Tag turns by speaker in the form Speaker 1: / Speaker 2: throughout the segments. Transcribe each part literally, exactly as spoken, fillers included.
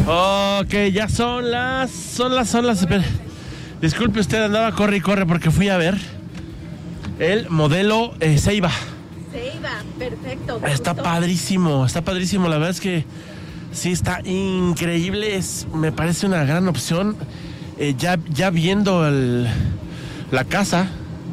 Speaker 1: Ok, ya son las, son las, son las, espera. Disculpe usted, andaba corre y corre porque fui a ver el modelo eh, Ceiba.
Speaker 2: Ceiba, perfecto.
Speaker 1: Está
Speaker 2: gustó.
Speaker 1: padrísimo, está padrísimo, la verdad es que sí está increíble, es, me parece una gran opción. Eh, ya, ya viendo el, la casa,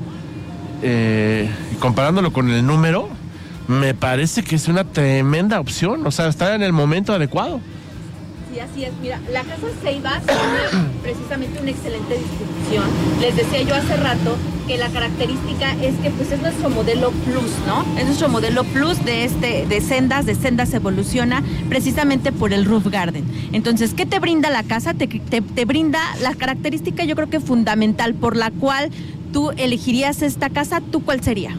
Speaker 1: eh, y comparándolo con el número, me parece que es una tremenda opción, o sea, está en el momento adecuado.
Speaker 2: Sí, así es. Mira, la casa Ceiba tiene precisamente una excelente distribución. Les decía yo hace rato que la característica es que pues es nuestro modelo plus, ¿no? Es nuestro modelo plus de este de Sendas, de Sendas evoluciona precisamente por el roof garden. Entonces, ¿qué te brinda la casa? Te, te, te brinda la característica, yo creo que fundamental por la cual tú elegirías esta casa. ¿Tú cuál sería?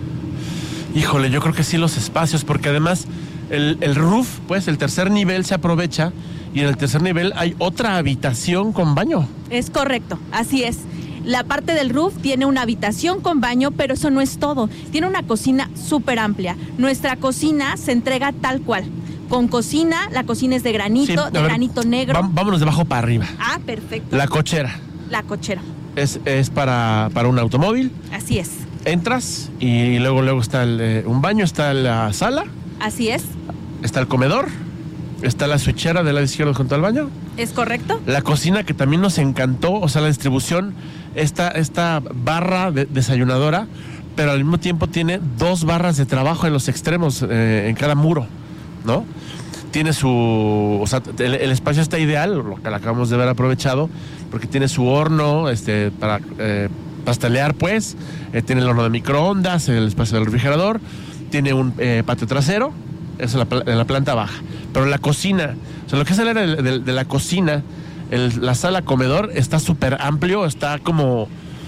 Speaker 1: Híjole, yo creo que sí los espacios, porque además el, el roof, pues el tercer nivel se aprovecha y en el tercer nivel hay otra habitación con baño.
Speaker 2: Es correcto, así es. La parte del roof tiene una habitación con baño, pero eso no es todo. Tiene una cocina súper amplia. Nuestra cocina se entrega tal cual. Con cocina, la cocina es de granito,
Speaker 1: Sí,
Speaker 2: de
Speaker 1: ver,
Speaker 2: granito negro.
Speaker 1: Va, vámonos de abajo para arriba.
Speaker 2: Ah, perfecto.
Speaker 1: La cochera.
Speaker 2: La cochera.
Speaker 1: Es, es para, para un automóvil.
Speaker 2: Así es.
Speaker 1: Entras y luego, luego está el, eh, un baño, está la sala,
Speaker 2: Así es.
Speaker 1: está el comedor, está la switchera del lado izquierdo junto al baño.
Speaker 2: ¿Es correcto?
Speaker 1: La cocina, que también nos encantó, o sea, la distribución, esta, esta barra de, desayunadora, pero al mismo tiempo tiene dos barras de trabajo en los extremos, eh, en cada muro, ¿no? Tiene su, o sea, el, el espacio está ideal, lo que acabamos de ver aprovechado, porque tiene su horno, este, para eh, pastelear, pues, eh, tiene el horno de microondas, el espacio del refrigerador, tiene un eh, patio trasero, eso es la, la planta baja. Pero la cocina, o sea, lo que es el área de, de, de la cocina, el, la sala comedor está súper amplio, está como,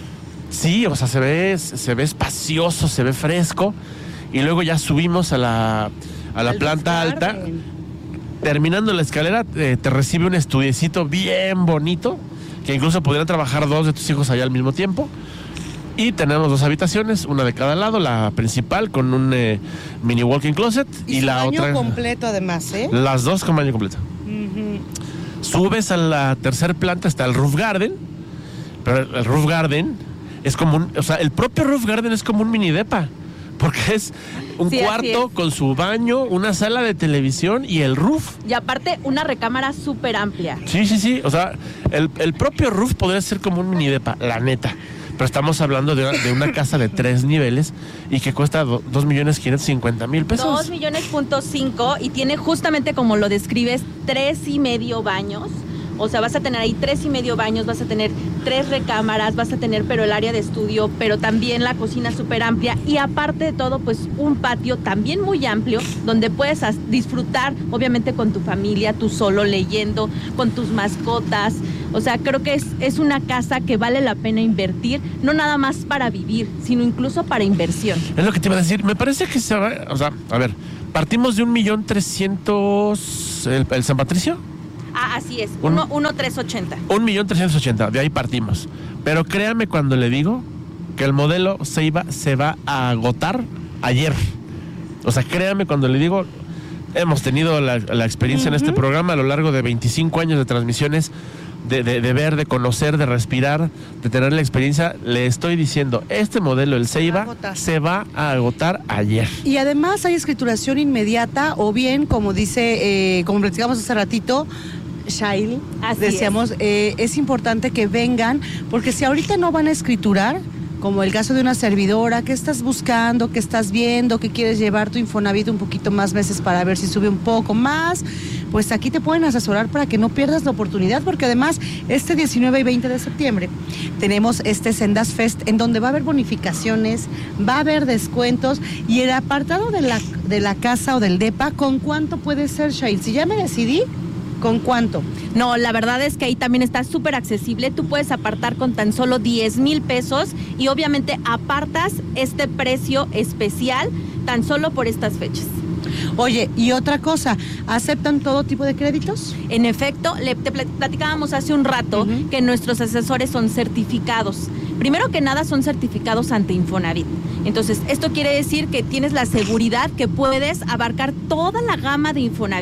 Speaker 1: sí, o sea, se ve, se ve espacioso, se ve fresco, y luego ya subimos a la, a la planta alta. Terminando la escalera, eh, te recibe un estudiecito bien bonito, que incluso podrían trabajar dos de tus hijos allá al mismo tiempo. Y tenemos dos habitaciones, una de cada lado, la principal con un eh, mini walk-in closet
Speaker 3: y,
Speaker 1: y la
Speaker 3: baño
Speaker 1: otra
Speaker 3: completo además, ¿eh?
Speaker 1: Las dos con baño completo.
Speaker 3: Uh-huh.
Speaker 1: Subes a la tercer planta, está el roof garden, pero el, el roof garden es como un, o sea, el propio roof garden es como un mini depa, porque es un
Speaker 2: sí,
Speaker 1: cuarto
Speaker 2: es.
Speaker 1: con su baño, una sala de televisión y el roof.
Speaker 2: Y aparte, una recámara súper amplia.
Speaker 1: Sí, sí, sí. O sea, el, el propio roof podría ser como un mini depa, la neta. Pero estamos hablando de una, de una casa de tres niveles y que cuesta dos millones quinientos cincuenta mil pesos.
Speaker 2: Dos millones punto cinco y tiene justamente como lo describes, tres y medio baños. O sea, vas a tener ahí tres y medio baños, vas a tener tres recámaras, vas a tener pero el área de estudio, pero también la cocina súper amplia y aparte de todo, pues un patio también muy amplio donde puedes as- disfrutar, obviamente con tu familia, tú solo leyendo, con tus mascotas. O sea, creo que es, es una casa que vale la pena invertir, no nada más para vivir, sino incluso para inversión.
Speaker 1: Es lo que te iba a decir, me parece que se va, o sea, a ver, partimos de un millón trescientos, el, el San Patricio.
Speaker 2: Ah, así es,
Speaker 1: Un-
Speaker 2: uno tres ochenta.
Speaker 1: Un millón trescientos ochenta, de ahí partimos. Pero créame cuando le digo que el modelo Ceiba se va a agotar ayer. O sea, créame cuando le digo, hemos tenido la, la experiencia uh-huh. en este programa a lo largo de veinticinco años de transmisiones, de, de, de ver, de conocer, de respirar, de tener la experiencia. Le estoy diciendo, este modelo, el Ceiba, se va a agotar ayer.
Speaker 3: Y además hay escrituración inmediata o bien, como dice, eh, como platicamos hace ratito, Shail, decíamos, es. Eh, es importante que vengan, porque si ahorita no van a escriturar, como el caso de una servidora, ¿qué estás buscando? ¿Qué estás viendo? ¿Qué quieres llevar tu Infonavit un poquito más veces para ver si sube un poco más? Pues aquí te pueden asesorar para que no pierdas la oportunidad, porque además este diecinueve y veinte de septiembre tenemos este Sendas Fest en donde va a haber bonificaciones, va a haber descuentos y el apartado de la, de la casa o del depa, ¿con cuánto puede ser, Shail? Si ya me decidí, ¿con cuánto?
Speaker 2: No, la verdad es que ahí también está súper accesible. Tú puedes apartar con tan solo diez mil pesos y obviamente apartas este precio especial tan solo por estas fechas.
Speaker 3: Oye, y otra cosa, ¿aceptan todo tipo de créditos?
Speaker 2: En efecto, le, te platicábamos hace un rato uh-huh. que nuestros asesores son certificados. Primero que nada son certificados ante Infonavit. Entonces, esto quiere decir que tienes la seguridad que puedes abarcar toda la gama de Infonavit.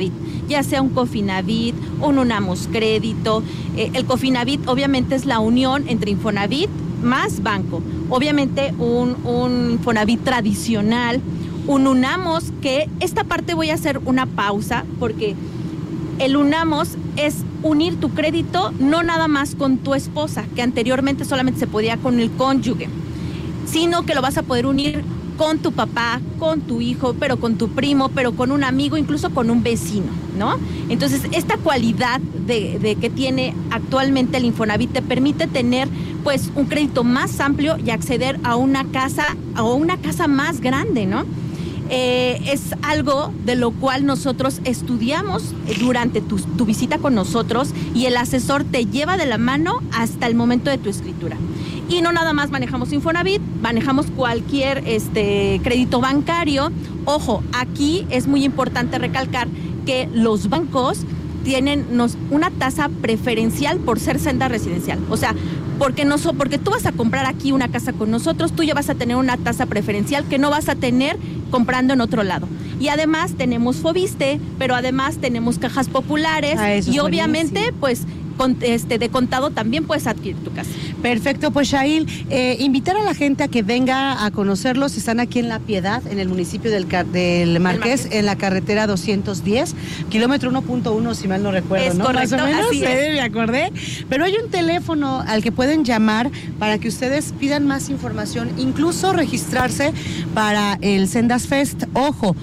Speaker 2: ya sea un Cofinavit, un Unamos Crédito. Eh, el Cofinavit obviamente es la unión entre Infonavit más banco. Obviamente un, un Infonavit tradicional, un Unamos, que esta parte voy a hacer una pausa porque el Unamos es unir tu crédito no nada más con tu esposa, que anteriormente solamente se podía con el cónyuge, sino que lo vas a poder unir con tu papá, con tu hijo, pero con tu primo, pero con un amigo, incluso con un vecino, ¿no? Entonces, esta cualidad de, de que tiene actualmente el Infonavit te permite tener, pues, un crédito más amplio y acceder a una casa, a una casa más grande, ¿no? Eh, es algo de lo cual nosotros estudiamos durante tu, tu visita con nosotros y el asesor te lleva de la mano hasta el momento de tu escritura. Y no nada más manejamos Infonavit, manejamos cualquier este, crédito bancario. Ojo, aquí es muy importante recalcar que los bancos tienen nos, una tasa preferencial por ser senda residencial. O sea, porque, no, porque tú vas a comprar aquí una casa con nosotros, tú ya vas a tener una tasa preferencial que no vas a tener comprando en otro lado. Y además tenemos Fobiste, pero además tenemos cajas populares ah, y obviamente buenísimo. pues con, este, de contado también puedes adquirir tu casa.
Speaker 3: Perfecto, pues Shail, eh, invitar a la gente a que venga a conocerlos. Están aquí en La Piedad, en el municipio del, del Marqués, Marqués, en la carretera doscientos diez, kilómetro uno punto uno, si mal no recuerdo,
Speaker 2: es
Speaker 3: ¿no?
Speaker 2: Correcto,
Speaker 3: Más o menos,
Speaker 2: así
Speaker 3: sí,
Speaker 2: es.
Speaker 3: me acordé. Pero hay un teléfono al que pueden llamar para que ustedes pidan más información, incluso registrarse para el Sendas Fest. Ojo,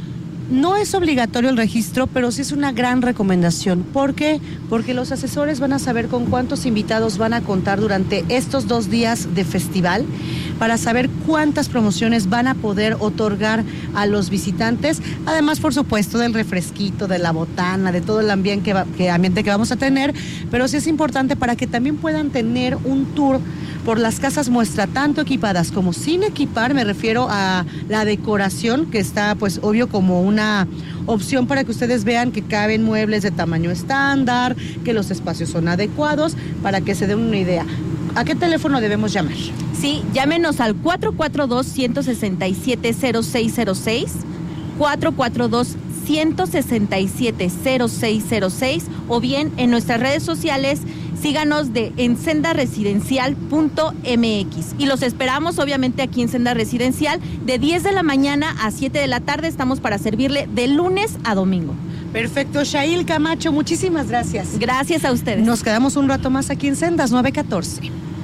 Speaker 3: no es obligatorio el registro, pero sí es una gran recomendación. ¿Por qué? Porque los asesores van a saber con cuántos invitados van a contar durante estos dos días de festival, para saber cuántas promociones van a poder otorgar a los visitantes. Además, por supuesto, del refresquito, de la botana, de todo el ambiente que, va, que, ambiente que vamos a tener. Pero sí es importante para que también puedan tener un tour por las casas muestra, tanto equipadas como sin equipar. Me refiero a la decoración, que está pues obvio como una opción para que ustedes vean que caben muebles de tamaño estándar, que los espacios son adecuados, para que se den una idea. ¿A qué teléfono debemos llamar?
Speaker 2: Sí, llámenos al cuatro cuatro dos, uno seis siete, cero seis cero seis, cuatro cuatro dos, uno seis siete, cero seis cero seis, o bien en nuestras redes sociales. Síganos de en senda residencial punto m x y los esperamos obviamente aquí en Senda Residencial de diez de la mañana a siete de la tarde. Estamos para servirle de lunes a domingo.
Speaker 3: Perfecto, Shail Camacho, muchísimas gracias.
Speaker 2: Gracias a ustedes.
Speaker 3: Nos quedamos un rato más aquí en Sendas nueve catorce.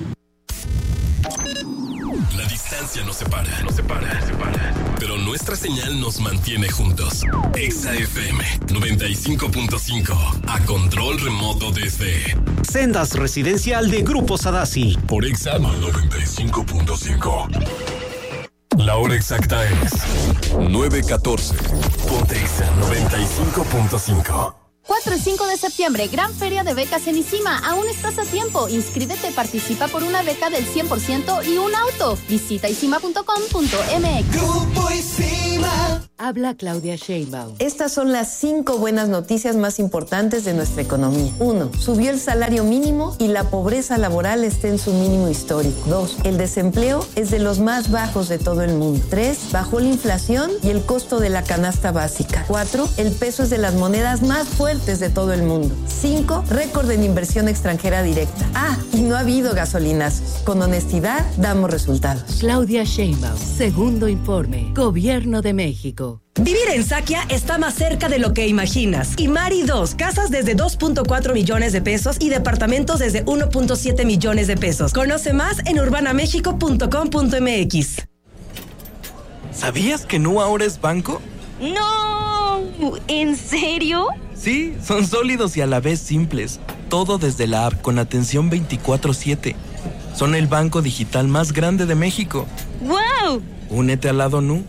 Speaker 4: La distancia nos separa, nos separa, nos separa. Pero nuestra señal nos mantiene juntos. Exa F M noventa y cinco punto cinco, a control remoto desde
Speaker 5: Sendas Residencial de Grupo Sadasi.
Speaker 4: Por Exa noventa y cinco punto cinco. La hora exacta es nueve catorce. Ponte Exa noventa y cinco punto cinco.
Speaker 6: cuatro y cinco de septiembre, gran feria de becas en ISIMA. Aún estás a tiempo. Inscríbete, participa por una beca del cien por ciento y un auto. Visita isima punto com punto m x.
Speaker 7: Grupo ISIMA.
Speaker 8: Habla Claudia Sheinbaum.
Speaker 9: Estas son las cinco buenas noticias más importantes de nuestra economía. Uno, subió el salario mínimo y la pobreza laboral está en su mínimo histórico. Dos, el desempleo es de los más bajos de todo el mundo. Tres, bajó la inflación y el costo de la canasta básica. Cuatro, el peso es de las monedas más fuertes de todo el mundo. Cinco, récord en inversión extranjera directa. Ah, y no ha habido gasolinazos. Con honestidad, damos resultados.
Speaker 8: Claudia Sheinbaum, segundo informe, Gobierno de México.
Speaker 10: Vivir en Sakia está más cerca de lo que imaginas. Y Mari dos, casas desde dos punto cuatro millones de pesos y departamentos desde uno punto siete millones de pesos. Conoce más en urbana mexico punto com punto m x.
Speaker 11: ¿Sabías que Nu ahora es banco?
Speaker 12: ¡No! ¿En serio?
Speaker 11: Sí, son sólidos y a la vez simples. Todo desde la app con atención veinticuatro siete. Son el banco digital más grande de México.
Speaker 12: ¡Wow!
Speaker 11: Únete al lado Nu.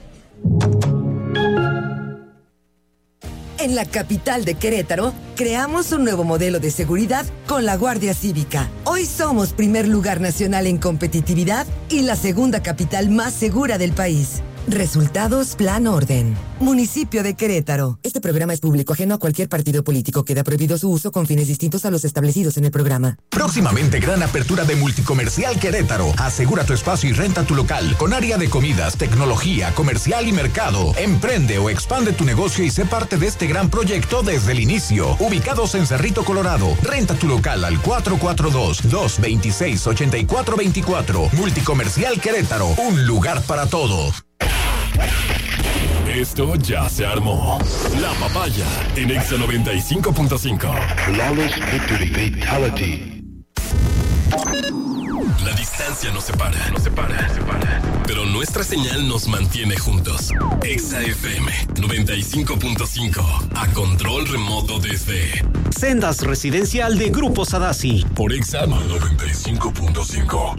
Speaker 13: En la capital de Querétaro, creamos un nuevo modelo de seguridad con la Guardia Cívica. Hoy somos primer lugar nacional en competitividad y la segunda capital más segura del país. Resultados Plan Orden. Municipio de Querétaro. Este programa es público, ajeno a cualquier partido político. Queda prohibido su uso con fines distintos a los establecidos en el programa.
Speaker 14: Próximamente, gran apertura de Multicomercial Querétaro. Asegura tu espacio y renta tu local con área de comidas, tecnología, comercial y mercado. Emprende o expande tu negocio y sé parte de este gran proyecto desde el inicio. Ubicados en Cerrito, Colorado. Renta tu local al cuatro cuatro dos, dos dos seis, ocho cuatro dos cuatro. Multicomercial Querétaro. Un lugar para todos.
Speaker 4: Esto ya se armó. La Papaya en Exa noventa y cinco punto cinco.
Speaker 15: Flawless Victory Fatality.
Speaker 4: La distancia nos separa, nos separa, nos separa. Pero nuestra señal nos mantiene juntos. Exa F M noventa y cinco punto cinco. A control remoto desde
Speaker 5: Sendas Residencial de Grupo Sadasi.
Speaker 4: Por Exa noventa y cinco punto cinco.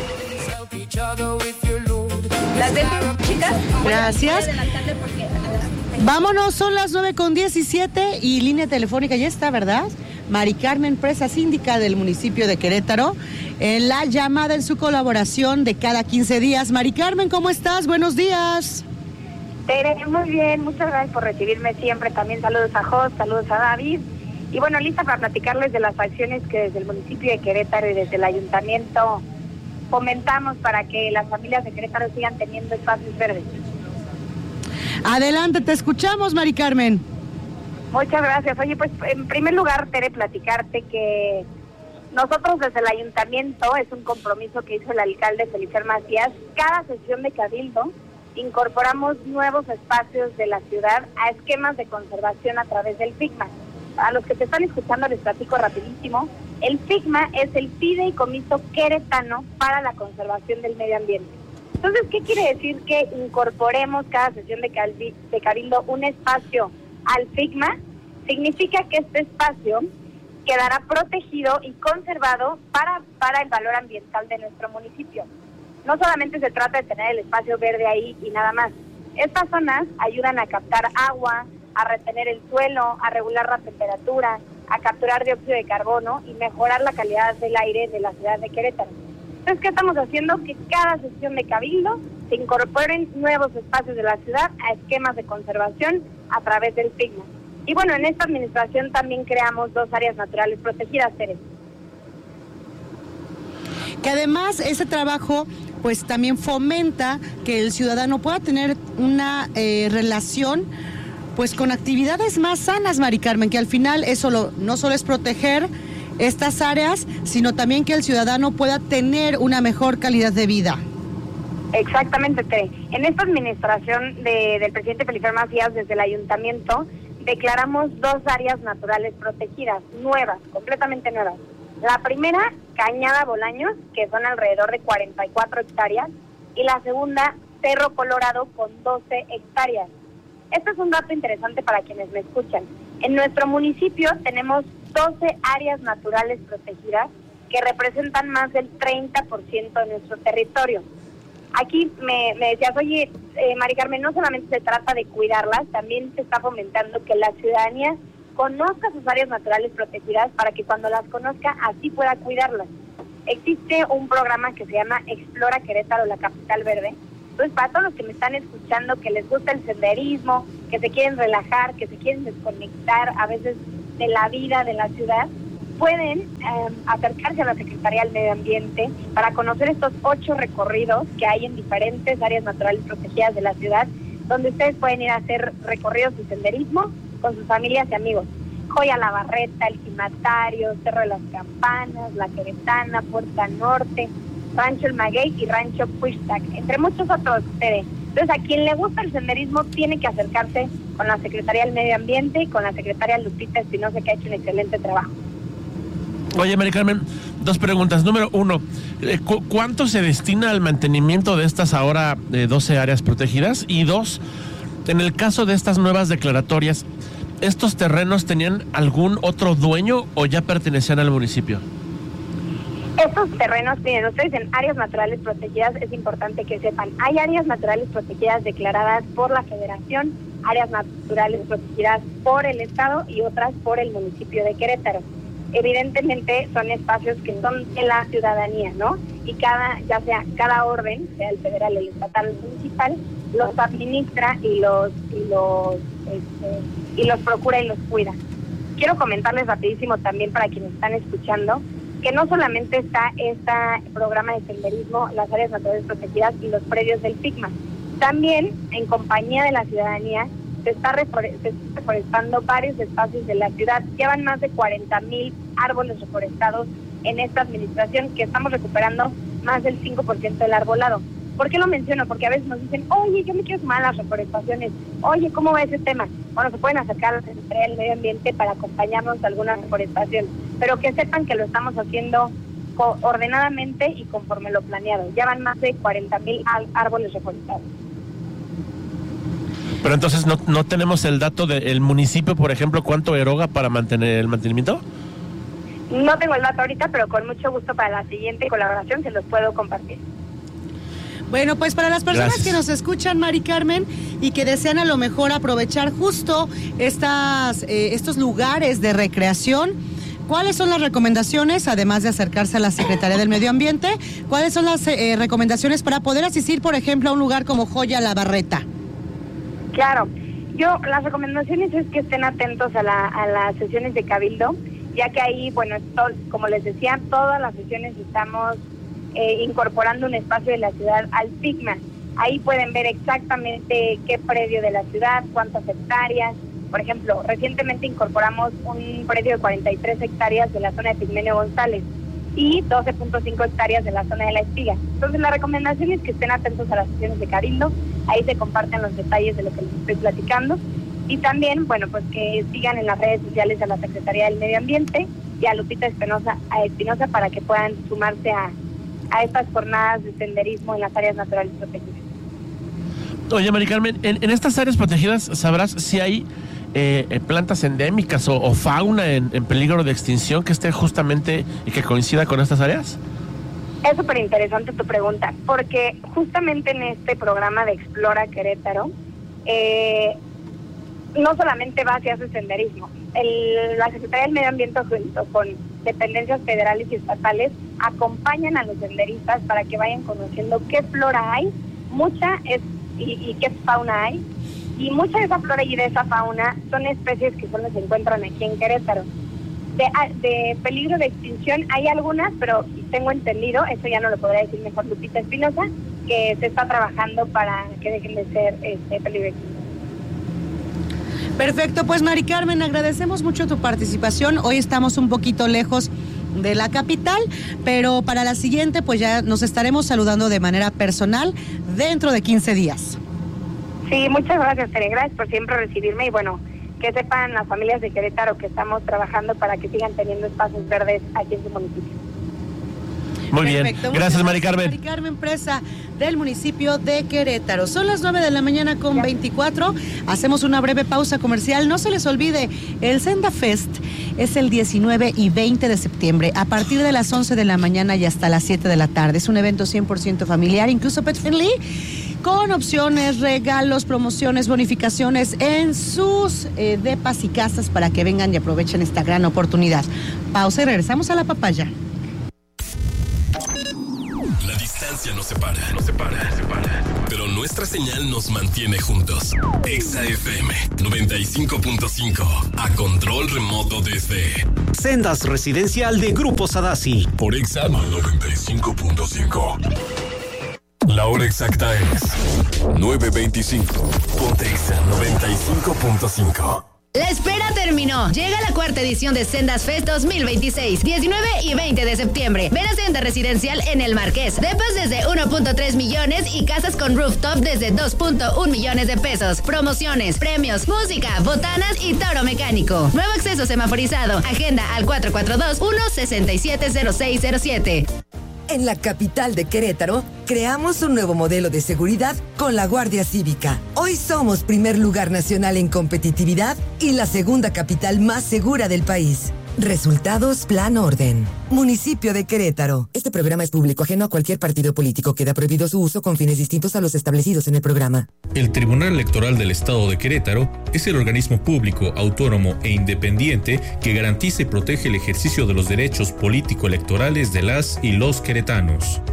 Speaker 2: Las de chicas.
Speaker 3: Gracias. Vámonos, son las nueve con diecisiete y línea telefónica ya está, ¿verdad? Mari Carmen, presa síndica del municipio de Querétaro, en la llamada en su colaboración de cada quince días. Mari Carmen, ¿cómo estás? Buenos días.
Speaker 16: Tere, muy bien, muchas gracias por recibirme siempre. También saludos a Jos, saludos a David. Y bueno, lista para platicarles de las acciones que desde el municipio de Querétaro y desde el ayuntamiento fomentamos para que las familias de Querétaro sigan teniendo espacios verdes.
Speaker 3: Adelante, te escuchamos, Mari Carmen.
Speaker 16: Muchas gracias. Oye, pues en primer lugar, Tere, platicarte que nosotros desde el ayuntamiento, es un compromiso que hizo el alcalde Felipe Macías, cada sesión de cabildo incorporamos nuevos espacios de la ciudad a esquemas de conservación a través del FICMA. A los que te están escuchando les platico rapidísimo. El FICMA es el fideicomiso queretano para la conservación del medio ambiente. Entonces, ¿qué quiere decir que incorporemos cada sesión de, calvi, de cabildo un espacio al FICMA? Significa que este espacio quedará protegido y conservado para, para el valor ambiental de nuestro municipio. No solamente se trata de tener el espacio verde ahí y nada más. Estas zonas ayudan a captar agua, a retener el suelo, a regular la temperatura, a capturar dióxido de carbono y mejorar la calidad del aire de la ciudad de Querétaro. Entonces, ¿qué estamos haciendo? Que cada sesión de cabildo se incorporen nuevos espacios de la ciudad a esquemas de conservación a través del FICMA. Y bueno, en esta administración también creamos dos áreas naturales protegidas, Tere.
Speaker 3: Que además ese trabajo pues también fomenta que el ciudadano pueda tener una eh, relación pues con actividades más sanas, Mari Carmen, que al final eso lo, no solo es proteger estas áreas, sino también que el ciudadano pueda tener una mejor calidad de vida.
Speaker 16: Exactamente, Tere. En esta administración de, del presidente Felipe Macías, desde el ayuntamiento, declaramos dos áreas naturales protegidas, nuevas, completamente nuevas. La primera, Cañada Bolaños, que son alrededor de cuarenta y cuatro hectáreas, y la segunda, Cerro Colorado, con doce hectáreas. Este es un dato interesante para quienes me escuchan. En nuestro municipio tenemos doce áreas naturales protegidas que representan más del treinta por ciento de nuestro territorio. Aquí me, me decías, oye, eh, Mari Carmen, no solamente se trata de cuidarlas, también se está fomentando que la ciudadanía conozca sus áreas naturales protegidas para que cuando las conozca así pueda cuidarlas. Existe un programa que se llama Explora Querétaro, la capital verde. Entonces, para todos los que me están escuchando, que les gusta el senderismo, que se quieren relajar, que se quieren desconectar a veces de la vida de la ciudad, pueden eh, acercarse a la Secretaría del Medio Ambiente para conocer estos ocho recorridos que hay en diferentes áreas naturales protegidas de la ciudad, donde ustedes pueden ir a hacer recorridos de senderismo con sus familias y amigos. Joya La Barreta, El Cimatario, Cerro de las Campanas, La Queretana, Puerta Norte, Rancho El Maguey y Rancho Puixtac, entre muchos otros, ustedes. Entonces, a quien le gusta el senderismo tiene que acercarse con la Secretaría del Medio Ambiente y con la Secretaria Lupita Espinosa, que ha hecho un excelente trabajo.
Speaker 1: Oye, Mari Carmen, dos preguntas. Número uno, ¿cu- ¿cuánto se destina al mantenimiento de estas ahora eh, doce áreas protegidas? Y dos, en el caso de estas nuevas declaratorias, ¿estos terrenos tenían algún otro dueño o ya pertenecían al municipio?
Speaker 16: Estos terrenos, miren, ustedes en áreas naturales protegidas, es importante que sepan, hay áreas naturales protegidas declaradas por la Federación, áreas naturales protegidas por el Estado y otras por el municipio de Querétaro. Evidentemente son espacios que son de la ciudadanía, ¿no? Y cada, ya sea cada orden, sea el federal, el estatal, el municipal, los administra y los y los este, y los procura y los cuida. Quiero comentarles rapidísimo también para quienes están escuchando que no solamente está este programa de senderismo, las áreas naturales protegidas y los predios del PICMA, también en compañía de la ciudadanía se está, refore- se está reforestando varios espacios de la ciudad. Llevan más de cuarenta mil árboles reforestados en esta administración, que estamos recuperando más del cinco por ciento del arbolado. ¿Por qué lo menciono? Porque a veces nos dicen, oye, yo me quiero sumar a las reforestaciones, oye, ¿cómo va ese tema? Bueno, se pueden acercar a la Secretaría del Medio Ambiente para acompañarnos a alguna reforestación, pero que sepan que lo estamos haciendo co- ordenadamente y conforme lo planeado. Ya van más de cuarenta mil árboles reforestados.
Speaker 1: Pero entonces, ¿no, no tenemos el dato del municipio, por ejemplo, cuánto eroga para mantener el mantenimiento?
Speaker 16: No tengo el dato ahorita, pero con mucho gusto para la siguiente colaboración se los puedo compartir.
Speaker 3: Bueno, pues para las personas
Speaker 1: Gracias.
Speaker 3: que nos escuchan, Mari Carmen, y que desean a lo mejor aprovechar justo estas, eh, estos lugares de recreación, ¿cuáles son las recomendaciones, además de acercarse a la Secretaría del Medio Ambiente? ¿Cuáles son las eh, recomendaciones para poder asistir, por ejemplo, a un lugar como Joya La Barreta?
Speaker 16: Claro, yo las recomendaciones es que estén atentos a, la, a las sesiones de Cabildo, ya que ahí, bueno, esto, como les decía, todas las sesiones estamos eh, incorporando un espacio de la ciudad al PICMA. Ahí pueden ver exactamente qué predio de la ciudad, cuántas hectáreas. Por ejemplo, recientemente incorporamos un predio de cuarenta y tres hectáreas de la zona de Pigmenio González y doce punto cinco hectáreas de la zona de La Espiga. Entonces, la recomendación es que estén atentos a las sesiones de Cabildo. Ahí se comparten los detalles de lo que les estoy platicando. Y también, bueno, pues que sigan en las redes sociales a la Secretaría del Medio Ambiente y a Lupita Espinosa, a Espinosa para que puedan sumarse a, a estas jornadas de senderismo en las áreas naturales protegidas.
Speaker 1: Oye, Mari Carmen, en, en estas áreas protegidas, ¿sabrás si hay eh, plantas endémicas o, o fauna en, en peligro de extinción que esté justamente y que coincida con estas áreas?
Speaker 16: Es súper interesante tu pregunta, porque justamente en este programa de Explora Querétaro, eh, no solamente va hacia su senderismo. El, la Secretaría del Medio Ambiente junto con dependencias federales y estatales acompañan a los senderistas para que vayan conociendo qué flora hay, mucha es y, y qué fauna hay, y mucha de esa flora y de esa fauna son especies que solo se encuentran aquí en Querétaro. De, de peligro de extinción hay algunas, pero tengo entendido, eso ya no lo podría decir mejor Lupita Espinosa, que se está trabajando para que dejen de ser este peligro de extinción.
Speaker 3: Perfecto, pues Mari Carmen, agradecemos mucho tu participación. Hoy estamos un poquito lejos de la capital, pero para la siguiente pues ya nos estaremos saludando de manera personal dentro de quince días.
Speaker 16: Sí, muchas gracias, Tere, gracias por siempre recibirme y bueno, que sepan las familias de Querétaro que estamos trabajando para que sigan teniendo espacios verdes aquí en su municipio.
Speaker 1: Muy bien,
Speaker 3: Perfecto.
Speaker 1: gracias Mari Carmen.
Speaker 3: Mari Carmen Presa del municipio de Querétaro. Son las nueve de la mañana con veinticuatro. Hacemos una breve pausa comercial. No se les olvide, el Senda Fest es el diecinueve y veinte de septiembre, a partir de las once de la mañana y hasta las siete de la tarde. Es un evento cien por ciento familiar, incluso pet friendly, con opciones, regalos, promociones, bonificaciones en sus eh, depas y casas para que vengan y aprovechen esta gran oportunidad. Pausa y regresamos a la papaya.
Speaker 4: La distancia nos separa, nos separa, nos separa. Pero nuestra señal nos mantiene juntos. Exa F M noventa y cinco punto cinco, a control remoto desde
Speaker 5: Sendas Residencial de Grupo Sadasi.
Speaker 4: Por Exa noventa y cinco punto cinco. La hora exacta es nueve veinticinco. Ponte Exa noventa y cinco punto cinco.
Speaker 17: La espera terminó. Llega la cuarta edición de Sendas Fest dos mil veintiséis, diecinueve y veinte de septiembre. Ven a Senda Residencial en El Marqués. Depas desde uno punto tres millones y casas con rooftop desde dos punto uno millones de pesos. Promociones, premios, música, botanas y toro mecánico. Nuevo acceso semaforizado. Agenda al cuatro cuatro dos, uno seis siete cero seis cero siete.
Speaker 13: En la capital de Querétaro, creamos un nuevo modelo de seguridad con la Guardia Cívica. Hoy somos primer lugar nacional en competitividad y la segunda capital más segura del país. Resultados Plan Orden. Municipio de Querétaro. Este programa es público, ajeno a cualquier partido político. Queda prohibido su uso con fines distintos a los establecidos en el programa.
Speaker 18: El Tribunal Electoral del Estado de Querétaro es el organismo público, autónomo e independiente que garantiza y protege el ejercicio de los derechos político-electorales de las y los queretanos.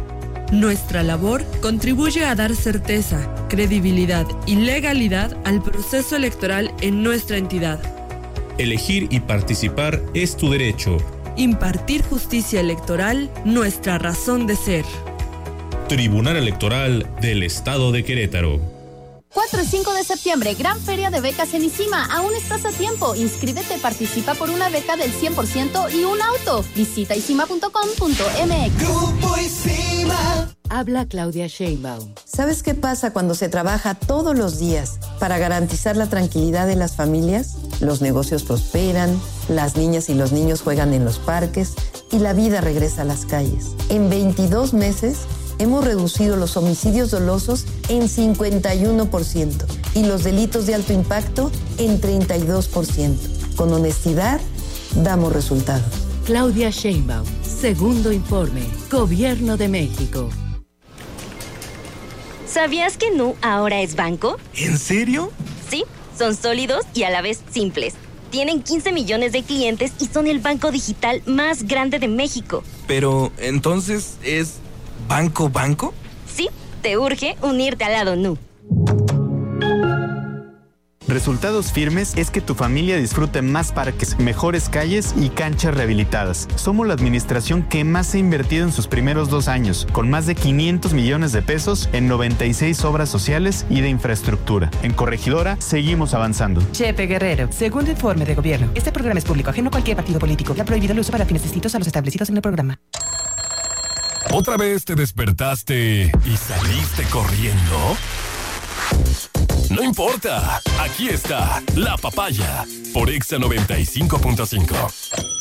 Speaker 19: Nuestra labor contribuye a dar certeza, credibilidad y legalidad al proceso electoral en nuestra entidad.
Speaker 18: Elegir y participar es tu derecho.
Speaker 19: Impartir justicia electoral, nuestra razón de ser.
Speaker 18: Tribunal Electoral del Estado de Querétaro.
Speaker 6: cuatro y cinco de septiembre, gran feria de becas en ICIMA. Aún estás a tiempo. Inscríbete, participa por una beca del cien por ciento y un auto. Visita isima punto com punto m x.
Speaker 7: Grupo ICIMA.
Speaker 8: Habla Claudia Sheinbaum.
Speaker 9: ¿Sabes qué pasa cuando se trabaja todos los días para garantizar la tranquilidad de las familias? Los negocios prosperan, las niñas y los niños juegan en los parques y la vida regresa a las calles. En veintidós meses hemos reducido los homicidios dolosos en cincuenta y uno por ciento y los delitos de alto impacto en treinta y dos por ciento. Con honestidad, damos resultados.
Speaker 8: Claudia Sheinbaum, segundo informe, Gobierno de México.
Speaker 12: ¿Sabías que Nu ahora es banco?
Speaker 11: ¿En serio?
Speaker 12: Sí, son sólidos y a la vez simples. Tienen quince millones de clientes y son el banco digital más grande de México.
Speaker 11: Pero, ¿entonces es banco banco?
Speaker 12: Sí, te urge unirte al lado Nu.
Speaker 20: Resultados Firmes es que tu familia disfrute más parques, mejores calles y canchas rehabilitadas. Somos la administración que más ha invertido en sus primeros dos años, con más de quinientos millones de pesos en noventa y seis obras sociales y de infraestructura. En Corregidora, seguimos avanzando.
Speaker 21: Chepe Guerrero, segundo informe de gobierno. Este programa es público, ajeno a cualquier partido político. Ha prohibido el uso para fines distintos a los establecidos en el programa.
Speaker 4: ¿Otra vez te despertaste y saliste corriendo? No importa, aquí está La Papaya por Exa noventa y cinco punto cinco.